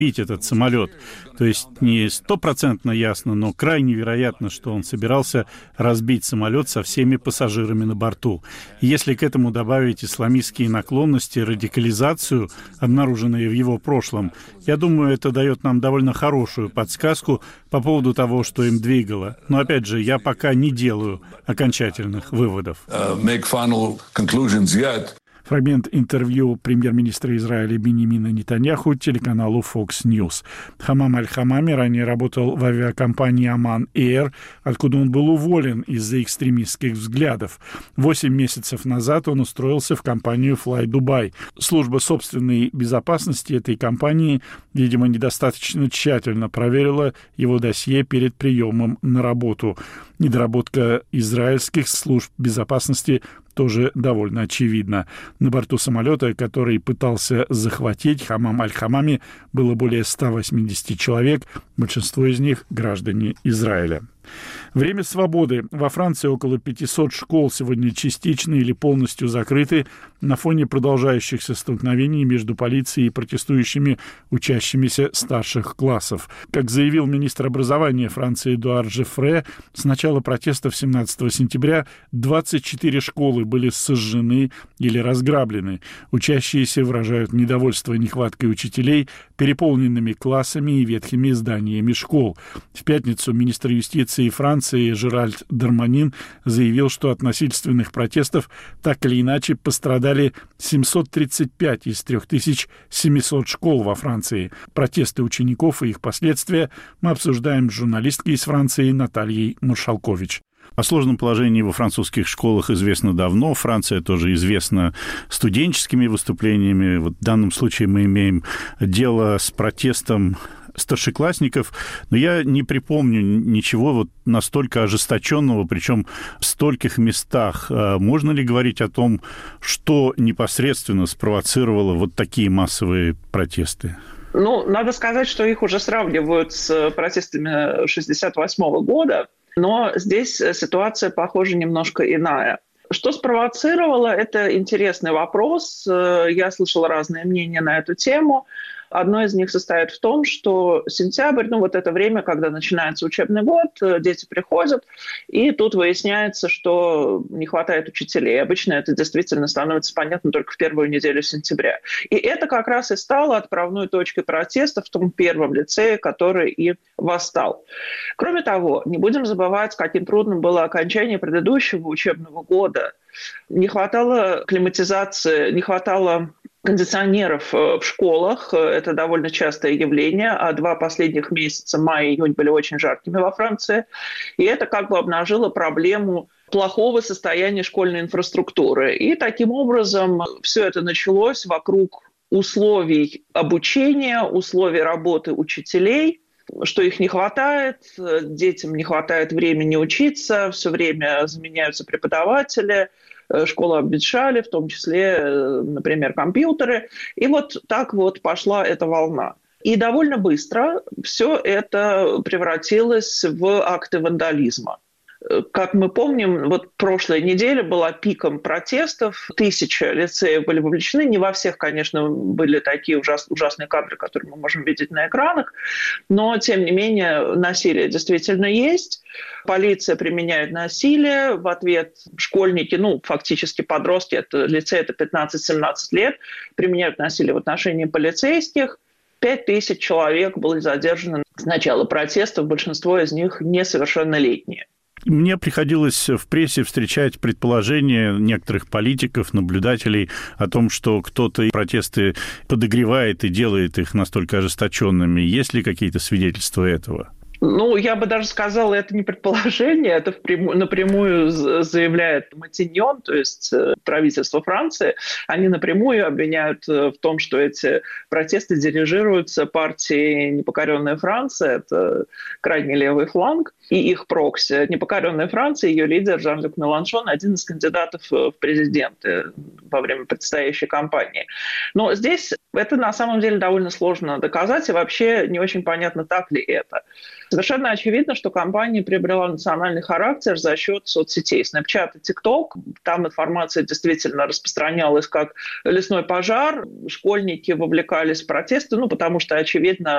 разбить этот самолет. То есть не стопроцентно ясно, но крайне вероятно, что он собирался разбить самолет со всеми пассажирами на борту. И если к этому добавить исламистские наклонности, радикализацию, обнаруженные в его прошлом, я думаю, это дает нам довольно хорошую подсказку по поводу того, что им двигало. Но, опять же, я пока не делаю окончательных выводов. Фрагмент интервью премьер-министра Израиля Биньямина Нетаньяху телеканалу Fox News. Хамам Аль-Хамами ранее работал в авиакомпании Аман Air, откуда он был уволен из-за экстремистских взглядов. 8 месяцев назад он устроился в компанию Fly Dubai. Служба собственной безопасности этой компании, видимо, недостаточно тщательно проверила его досье перед приемом на работу. Недоработка израильских служб безопасности тоже довольно очевидна. На борту самолета, который пытался захватить Хамам Аль-Хамами, было более 180 человек, большинство из них граждане Израиля. Время свободы. Во Франции около 500 школ сегодня частично или полностью закрыты на фоне продолжающихся столкновений между полицией и протестующими учащимися старших классов. Как заявил министр образования Франции Эдуард Жефре, с начала протестов 17 сентября 24 школы были сожжены или разграблены. Учащиеся выражают недовольство нехваткой учителей, переполненными классами и ветхими зданиями школ. В пятницу министр юстиции Франции Жеральд Дарманин заявил, что от насильственных протестов так или иначе пострадали 735 из 3700 школ во Франции. Протесты учеников и их последствия мы обсуждаем с журналисткой из Франции Натальей Маршалкович. О сложном положении во французских школах известно давно. Франция тоже известна студенческими выступлениями. Вот в данном случае мы имеем дело с протестом старшеклассников, но я не припомню ничего вот настолько ожесточенного, причем в стольких местах. Можно ли говорить о том, что непосредственно спровоцировало вот такие массовые протесты? Надо сказать, что их уже сравнивают с протестами 1968 года, но здесь ситуация, похоже, немножко иная. Что спровоцировало, это интересный вопрос. Я слышала разные мнения на эту тему. Одно из них состоит в том, что сентябрь, это время, когда начинается учебный год, дети приходят, и тут выясняется, что не хватает учителей. Обычно это действительно становится понятно только в первую неделю сентября. И это как раз и стало отправной точкой протеста в том первом лицее, который и восстал. Кроме того, не будем забывать, каким трудным было окончание предыдущего учебного года. Не хватало климатизации, не хватало кондиционеров в школах. Это довольно частое явление. А 2 последних месяца, май и июнь, были очень жаркими во Франции. И это обнажило проблему плохого состояния школьной инфраструктуры. И таким образом все это началось вокруг условий обучения, условий работы учителей, что их не хватает, детям не хватает времени учиться, все время заменяются преподаватели, школы обветшали, в том числе, например, компьютеры. И так пошла эта волна. И довольно быстро все это превратилось в акты вандализма. Как мы помним, прошлая неделя была пиком протестов. 1000 лицеев были вовлечены. Не во всех, конечно, были такие ужасные кадры, которые мы можем видеть на экранах. Но, тем не менее, насилие действительно есть. Полиция применяет насилие. В ответ школьники, фактически подростки, лицей это 15-17 лет, применяют насилие в отношении полицейских. 5000 человек были задержаны с начала протестов. Большинство из них несовершеннолетние. Мне приходилось в прессе встречать предположения некоторых политиков, наблюдателей о том, что кто-то протесты подогревает и делает их настолько ожесточенными. Есть ли какие-то свидетельства этого? Я бы даже сказала, это не предположение, это напрямую заявляет Матиньон, то есть правительство Франции. Они напрямую обвиняют в том, что эти протесты дирижируются партией «Непокоренная Франция», это крайне левый фланг, и их прокси. «Непокоренная Франция», ее лидер Жан-Люк Меланшон, один из кандидатов в президенты во время предстоящей кампании. Но здесь это на самом деле довольно сложно доказать, и вообще не очень понятно, так ли это. Совершенно очевидно, что кампания приобрела национальный характер за счет соцсетей. Snapchat и TikTok. Там информация действительно распространялась как лесной пожар. Школьники вовлекались в протесты, потому что, очевидно,